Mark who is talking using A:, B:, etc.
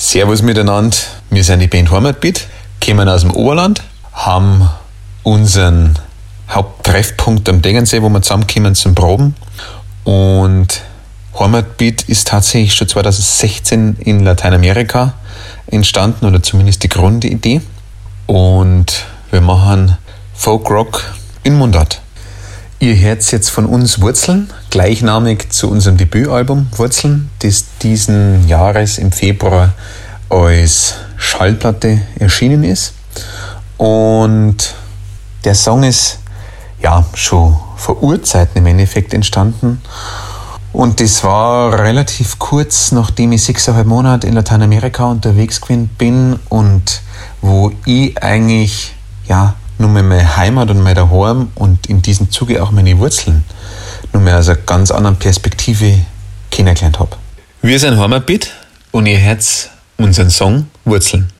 A: Servus miteinander, wir sind die Band Heimatbeat, kommen aus dem Oberland, haben unseren Haupttreffpunkt am Degernsee, wo wir zusammenkommen zum Proben. Und Heimatbeat ist tatsächlich schon 2016 in Lateinamerika entstanden, oder zumindest die Grundidee. Und wir machen Folk-Rock in Mundart. Ihr hört jetzt von uns Wurzeln, gleichnamig zu unserem Debütalbum Wurzeln, das diesen Jahres im Februar als Schallplatte erschienen ist. Und der Song ist ja schon vor Urzeiten im Endeffekt entstanden. Und das war relativ kurz, nachdem ich 6,5 Monate in Lateinamerika unterwegs gewesen bin und wo ich eigentlich nur mehr meine Heimat und mein Daheim und in diesem Zuge auch meine Wurzeln nur mehr aus einer ganz anderen Perspektive kennengelernt habe. Wir sind Heimatbeat und ihr hört unseren Song Wurzeln.